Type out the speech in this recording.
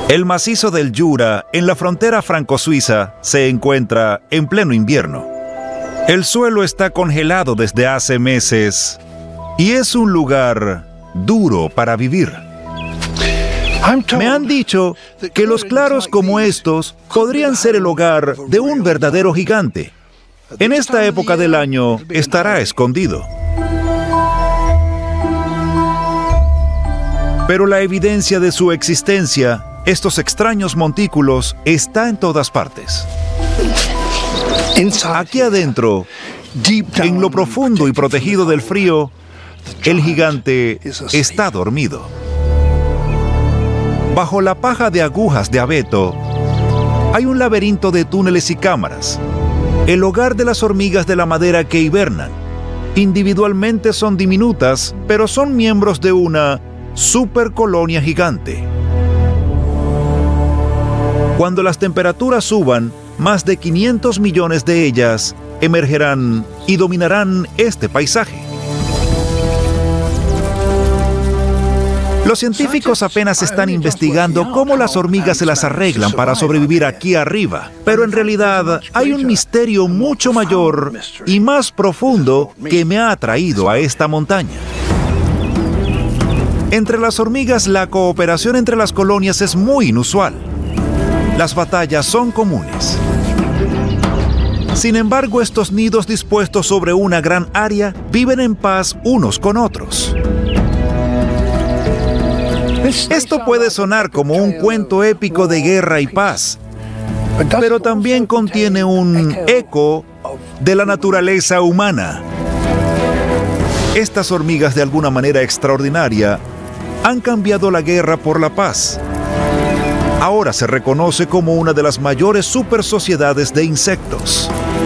El macizo del Jura, en la frontera franco-suiza, se encuentra en pleno invierno. El suelo está congelado desde hace meses y es un lugar duro para vivir. Me han dicho que los claros como estos podrían ser el hogar de un verdadero gigante. En esta época del año estará escondido. Pero la evidencia de su existencia, estos extraños montículos, está en todas partes. Aquí adentro, en lo profundo y protegido del frío, el gigante está dormido. Bajo la paja de agujas de abeto, hay un laberinto de túneles y cámaras, el hogar de las hormigas de la madera que hibernan. Individualmente son diminutas, pero son miembros de una supercolonia gigante. Cuando las temperaturas suban, más de 500 millones de ellas emergerán y dominarán este paisaje. Los científicos apenas están investigando cómo las hormigas se las arreglan para sobrevivir aquí arriba, pero en realidad hay un misterio mucho mayor y más profundo que me ha atraído a esta montaña. Entre las hormigas, la cooperación entre las colonias es muy inusual. Las batallas son comunes. Sin embargo, estos nidos dispuestos sobre una gran área viven en paz unos con otros. Esto puede sonar como un cuento épico de guerra y paz, pero también contiene un eco de la naturaleza humana. Estas hormigas, de alguna manera extraordinaria, han cambiado la guerra por la paz. Ahora se reconoce como una de las mayores supersociedades de insectos.